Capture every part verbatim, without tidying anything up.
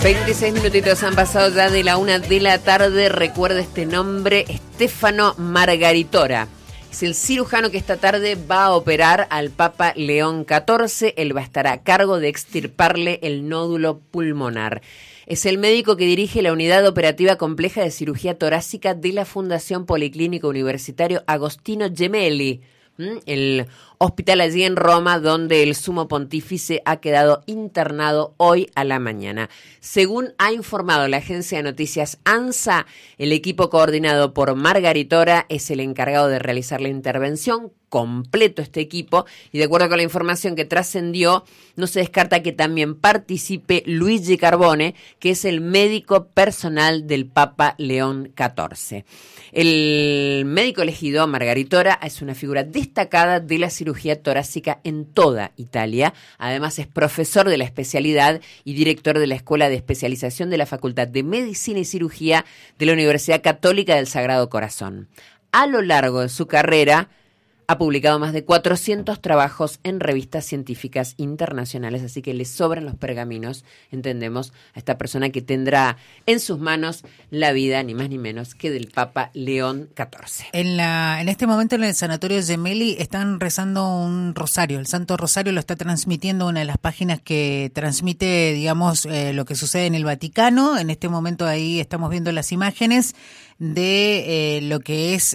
veintiséis minutitos han pasado ya de la una de la tarde. Recuerda este nombre, Stefano Margaritora. Es el cirujano que esta tarde va a operar al Papa León catorce. Él va a estar a cargo de extirparle el nódulo pulmonar. Es el médico que dirige la unidad operativa compleja de cirugía torácica de la Fundación Policlínico Universitario Agostino Gemelli, el hospital allí en Roma, donde el sumo pontífice ha quedado internado hoy a la mañana. Según ha informado la agencia de noticias ANSA, el equipo coordinado por Margaritora es el encargado de realizar la intervención, completo este equipo, y de acuerdo con la información que trascendió, no se descarta que también participe Luigi Carbone, que es el médico personal del Papa León catorce. El médico elegido, Margaritora, es una figura destacada de la cirugía torácica en toda Italia. Además es profesor de la especialidad y director de la Escuela de Especialización de la Facultad de Medicina y Cirugía de la Universidad Católica del Sagrado Corazón. A lo largo de su carrera, ha publicado más de cuatrocientos trabajos en revistas científicas internacionales, así que le sobran los pergaminos, entendemos, a esta persona que tendrá en sus manos la vida, ni más ni menos, que del Papa León catorce. En la en este momento en el Sanatorio Gemelli están rezando un rosario, el Santo Rosario lo está transmitiendo una de las páginas que transmite, digamos, eh, lo que sucede en el Vaticano. En este momento ahí estamos viendo las imágenes de eh, lo que es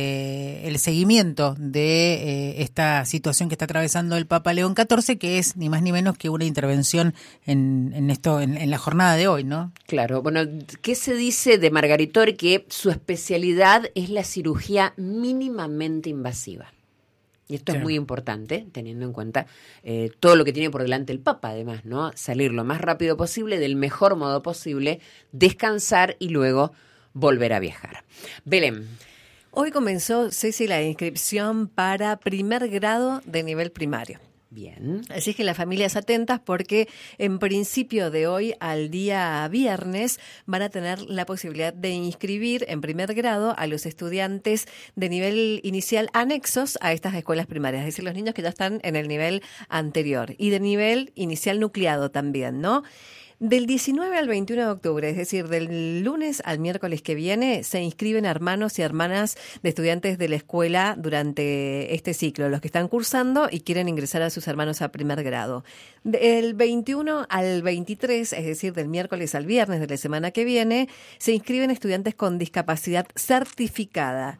eh, el seguimiento de eh, esta situación que está atravesando el Papa León catorce, que es ni más ni menos que una intervención en, en esto en, en la jornada de hoy, ¿no? Claro, bueno, ¿qué se dice de Margaritora? Que su especialidad es la cirugía mínimamente invasiva. Y esto claro. es muy importante, teniendo en cuenta eh, todo lo que tiene por delante el Papa, además, ¿no? Salir lo más rápido posible, del mejor modo posible, descansar y luego volver a viajar. Belén. Hoy comenzó, Ceci, la inscripción para primer grado de nivel primario. Bien. Así que las familias atentas porque en principio de hoy al día viernes van a tener la posibilidad de inscribir en primer grado a los estudiantes de nivel inicial anexos a estas escuelas primarias, es decir, los niños que ya están en el nivel anterior y de nivel inicial nucleado también, ¿no? Del diecinueve al veintiuno de octubre, es decir, del lunes al miércoles que viene, se inscriben hermanos y hermanas de estudiantes de la escuela durante este ciclo, los que están cursando y quieren ingresar a sus hermanos a primer grado. Del veintiuno al veintitrés, es decir, del miércoles al viernes de la semana que viene, se inscriben estudiantes con discapacidad certificada.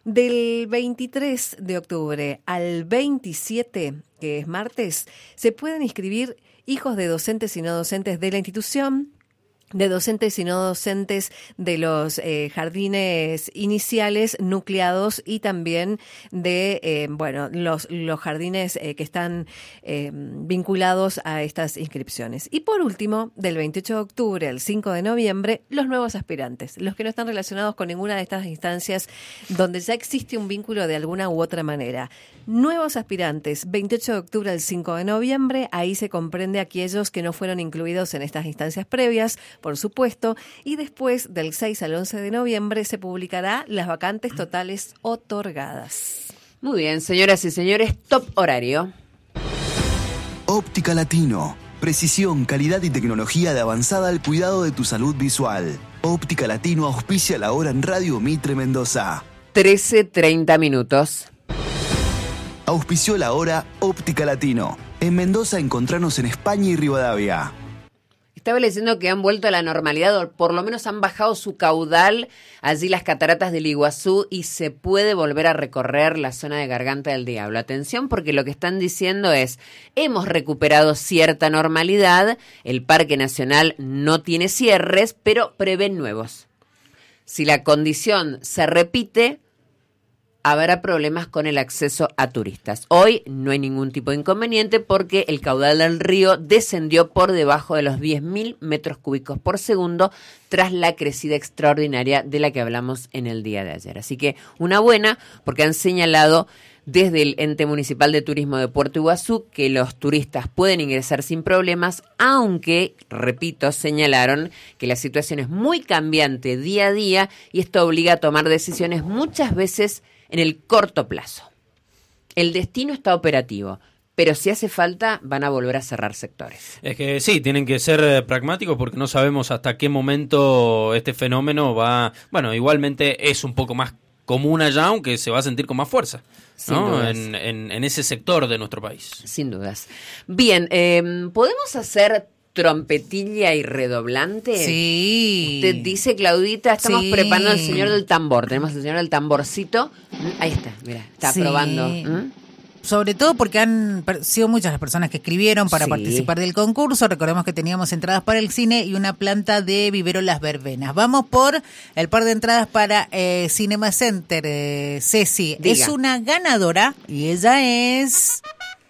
Del veintitrés de octubre al veintisiete, que es martes, se pueden inscribir hijos de docentes y no docentes de la institución, de docentes y no docentes de los eh, jardines iniciales nucleados y también de eh, bueno los, los jardines eh, que están eh, vinculados a estas inscripciones. Y por último, del veintiocho de octubre al cinco de noviembre, los nuevos aspirantes, los que no están relacionados con ninguna de estas instancias donde ya existe un vínculo de alguna u otra manera. Nuevos aspirantes, veintiocho de octubre al cinco de noviembre, ahí se comprende aquellos que no fueron incluidos en estas instancias previas, por supuesto, y después del seis al once de noviembre se publicará las vacantes totales otorgadas. Muy bien, señoras y señores, top horario. Óptica Latino. Precisión, calidad y tecnología de avanzada al cuidado de tu salud visual. Óptica Latino auspicia la hora en Radio Mitre Mendoza. trece treinta minutos. Auspició la hora Óptica Latino. En Mendoza encontrarnos en España y Rivadavia. Estaba leyendo que han vuelto a la normalidad, o por lo menos han bajado su caudal allí las cataratas del Iguazú y se puede volver a recorrer la zona de Garganta del Diablo. Atención, porque lo que están diciendo es, hemos recuperado cierta normalidad, el Parque Nacional no tiene cierres, pero prevén nuevos. Si la condición se repite, habrá problemas con el acceso a turistas. Hoy no hay ningún tipo de inconveniente porque el caudal del río descendió por debajo de los diez mil metros cúbicos por segundo tras la crecida extraordinaria de la que hablamos en el día de ayer. Así que una buena, porque han señalado desde el Ente Municipal de Turismo de Puerto Iguazú que los turistas pueden ingresar sin problemas, aunque, repito, señalaron que la situación es muy cambiante día a día y esto obliga a tomar decisiones muchas veces en el corto plazo. El destino está operativo, pero si hace falta van a volver a cerrar sectores. Es que sí, tienen que ser eh, pragmáticos porque no sabemos hasta qué momento este fenómeno va... Bueno, igualmente es un poco más común allá, aunque se va a sentir con más fuerza, ¿no? En, en, en ese sector de nuestro país. Sin dudas. Bien, eh, ¿podemos hacer trompetilla y redoblante? Sí. Usted dice, Claudita, estamos Sí. preparando al señor del tambor. Tenemos al señor del tamborcito. Ahí está, mira, está Sí. probando. ¿Mm? Sobre todo porque han sido muchas las personas que escribieron para Sí. participar del concurso. Recordemos que teníamos entradas para el cine y una planta de vivero Las Verbenas. Vamos por el par de entradas para eh, Cinema Center. Eh, Ceci Diga. es una ganadora y ella es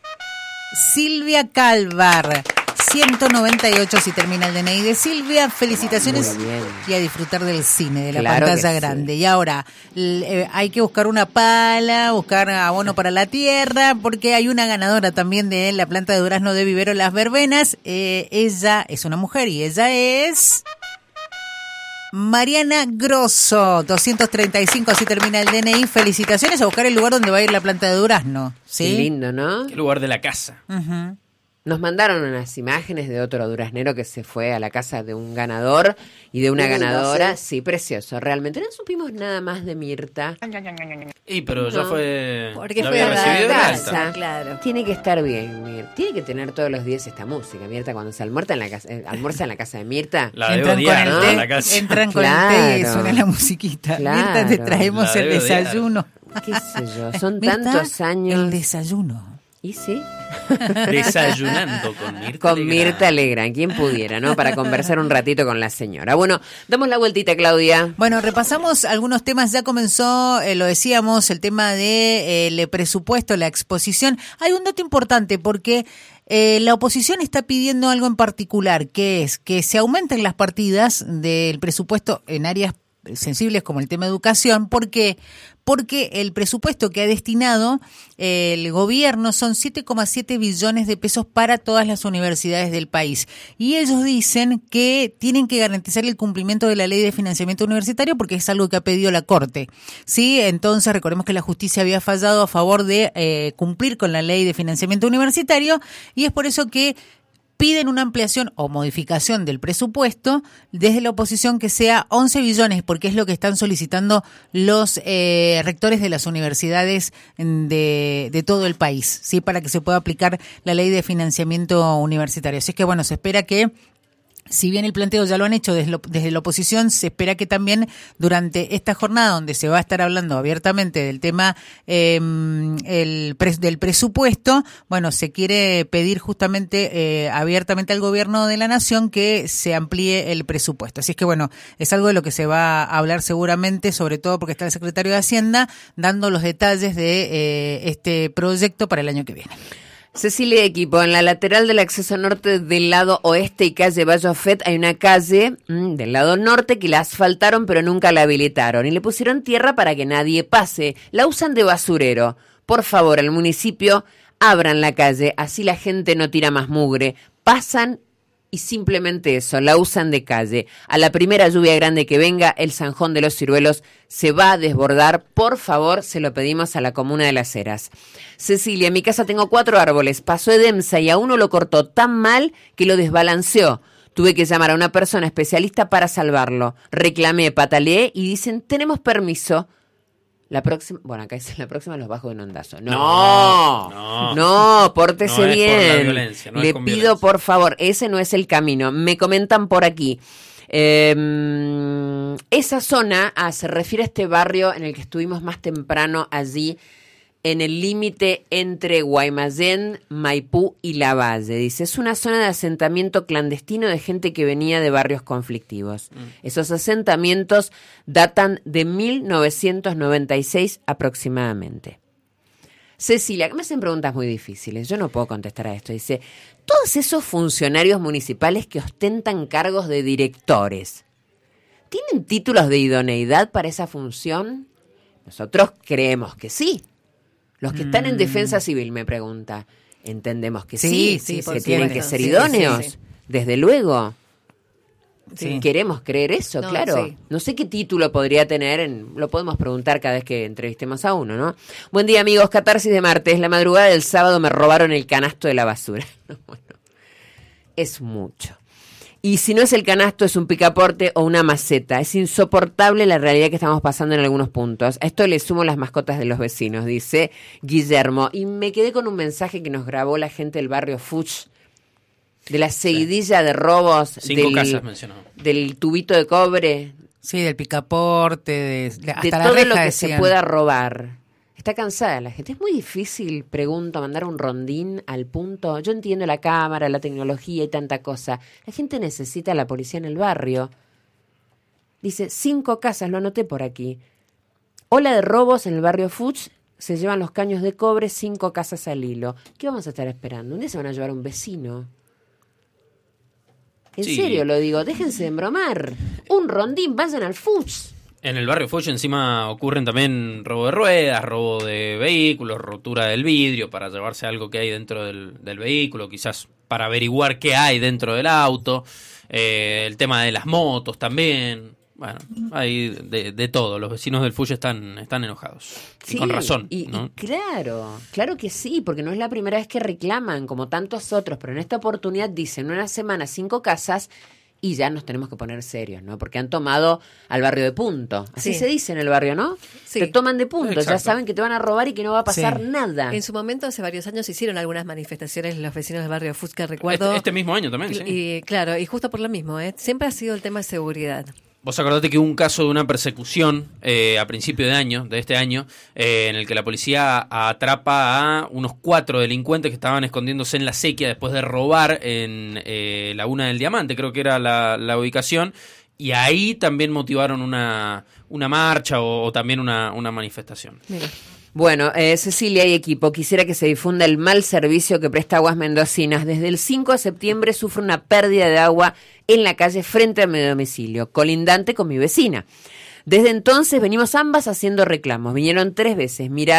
Silvia Calvar. ciento noventa y ocho si termina el D N I de Silvia. Felicitaciones Muy bien. y a disfrutar del cine, de la Claro pantalla que grande. sí. Y ahora l- eh, hay que buscar una pala, buscar abono para la tierra, porque hay una ganadora también de la planta de durazno de vivero Las Verbenas. Eh, ella es una mujer y ella es... Mariana Grosso, doscientos treinta y cinco, así termina el D N I. Felicitaciones, a buscar el lugar donde va a ir la planta de durazno. ¿Sí? Qué lindo, ¿no? El lugar de la casa. Ujú. Nos mandaron unas imágenes de otro duraznero que se fue a la casa de un ganador y de una Qué lindo, ganadora. sí. Sí, precioso. Realmente no supimos nada más de Mirta. Y pero ya No. fue... Porque ya fue había a la recibido de casa, alta. claro. Tiene que estar bien, Mirta. Tiene que tener todos los días esta música. Mirta, cuando se almuerza en la casa, eh, almuerza en la casa de Mirta. La debe Entran con odiar, el ¿no? té, La casa. entran con el té y Claro. suena la musiquita. Claro. Mirta, te traemos La el debe odiar. desayuno. ¿Qué sé yo? Son Mirta, tantos años. El desayuno. ¿Y sí? Desayunando con Mirta Con Legrand. Mirta Legrand, quien pudiera, ¿no? Para conversar un ratito con la señora. Bueno, damos la vueltita, Claudia. Bueno, repasamos algunos temas. Ya comenzó, eh, lo decíamos, el tema de, eh, el presupuesto, la exposición. Hay un dato importante porque eh, la oposición está pidiendo algo en particular, que es que se aumenten las partidas del presupuesto en áreas sensibles como el tema educación. ¿Por qué? Porque el presupuesto que ha destinado eh, el gobierno son siete coma siete billones de pesos para todas las universidades del país. Y ellos dicen que tienen que garantizar el cumplimiento de la ley de financiamiento universitario porque es algo que ha pedido la Corte. Sí, entonces recordemos que la justicia había fallado a favor de eh, cumplir con la ley de financiamiento universitario y es por eso que piden una ampliación o modificación del presupuesto desde la oposición que sea once billones, porque es lo que están solicitando los eh, rectores de las universidades de, de todo el país, ¿sí? Para que se pueda aplicar la ley de financiamiento universitario. Así que, bueno, se espera que, si bien el planteo ya lo han hecho desde, lo, desde la oposición, se espera que también durante esta jornada donde se va a estar hablando abiertamente del tema eh, el pres, del presupuesto, bueno, se quiere pedir justamente eh, abiertamente al gobierno de la nación que se amplíe el presupuesto. Así es que, bueno, es algo de lo que se va a hablar seguramente, sobre todo porque está el secretario de Hacienda dando los detalles de eh, este proyecto para el año que viene. Cecilia Equipo, en la lateral del acceso norte del lado oeste y calle Vallofet hay una calle mmm, del lado norte que la asfaltaron pero nunca la habilitaron y le pusieron tierra para que nadie pase. La usan de basurero. Por favor, el municipio, abran la calle, así la gente no tira más mugre. Pasan y simplemente eso, la usan de calle. A la primera lluvia grande que venga, el zanjón de los ciruelos se va a desbordar. Por favor, se lo pedimos a la comuna de Las Heras. Cecilia, en mi casa tengo cuatro árboles. Pasó Edemsa y a uno lo cortó tan mal que lo desbalanceó. Tuve que llamar a una persona especialista para salvarlo. Reclamé, pataleé y dicen, tenemos permiso. La próxima, bueno, acá dice, la próxima los bajo de un ondazo. No, No, no, no pórtese no es por bien. la violencia, no es Le con pido, violencia. por favor, ese no es el camino. Me comentan por aquí. Eh, esa zona, ah, se refiere a este barrio en el que estuvimos más temprano allí, en el límite entre Guaymallén, Maipú y Lavalle. Dice, es una zona de asentamiento clandestino de gente que venía de barrios conflictivos. Mm. Esos asentamientos datan de mil novecientos noventa y seis aproximadamente. Cecilia, me hacen preguntas muy difíciles, yo no puedo contestar a esto. Dice, todos esos funcionarios municipales que ostentan cargos de directores, ¿tienen títulos de idoneidad para esa función? Nosotros creemos que sí. Los que están en defensa civil, me pregunta. Entendemos que sí, Sí, sí, que por tienen supuesto. que ser Sí, idóneos, sí, sí. desde luego. Sí. Queremos creer eso, No, claro. sí. No sé qué título podría tener, en, lo podemos preguntar cada vez que entrevistemos a uno, ¿no? Buen día, amigos, catarsis de martes. La madrugada del sábado me robaron el canasto de la basura. Bueno, es mucho. Y si no es el canasto, es un picaporte o una maceta. Es insoportable la realidad que estamos pasando en algunos puntos. A esto le sumo las mascotas de los vecinos, dice Guillermo. Y me quedé con un mensaje que nos grabó la gente del barrio Fuchs, de la seguidilla sí. de robos. Cinco del, casas mencionó. Del tubito de cobre. Sí, del picaporte, de, hasta de la todo reja, lo que decían. se pueda robar. Está cansada la gente. Es muy difícil, pregunto, mandar un rondín al punto. Yo entiendo la cámara, la tecnología y tanta cosa. La gente necesita a la policía en el barrio. Dice, cinco casas, lo anoté por aquí. Ola de robos en el barrio Fuchs. Se llevan los caños de cobre, cinco casas al hilo. ¿Qué vamos a estar esperando? Un día se van a llevar a un vecino. En sí. serio lo digo, déjense de embromar. Un rondín, vayan al Fuchs. En el barrio Foch encima ocurren también robo de ruedas, robo de vehículos, rotura del vidrio para llevarse algo que hay dentro del, del vehículo, quizás para averiguar qué hay dentro del auto, eh, el tema de las motos también. Bueno, hay de, de todo. Los vecinos del Fuch están, están enojados. Sí, y con razón. Y, ¿no? y claro, claro que sí, porque no es la primera vez que reclaman, como tantos otros, pero en esta oportunidad dicen una semana cinco casas. Y ya nos tenemos que poner serios, ¿no? Porque han tomado al barrio de punto. Así sí. se dice en el barrio, ¿no? Sí. Te toman de punto, Exacto. ya saben que te van a robar y que no va a pasar Sí. nada. En su momento, hace varios años, hicieron algunas manifestaciones los vecinos del barrio Fuchs, que recuerdo. Este, este mismo año también, sí. Y claro, y justo por lo mismo, ¿eh? Siempre ha sido el tema de seguridad. Vos acordate que hubo un caso de una persecución eh, a principio de año, de este año, eh, en el que la policía atrapa a unos cuatro delincuentes que estaban escondiéndose en la sequía después de robar en eh, Laguna del Diamante, creo que era la, la ubicación, y ahí también motivaron una, una marcha o, o también una, una manifestación. Mira. Bueno, eh, Cecilia y equipo, quisiera que se difunda el mal servicio que presta Aguas Mendocinas. Desde el cinco de septiembre sufre una pérdida de agua en la calle frente a mi domicilio, colindante con mi vecina. Desde entonces venimos ambas haciendo reclamos. Vinieron tres veces, miraron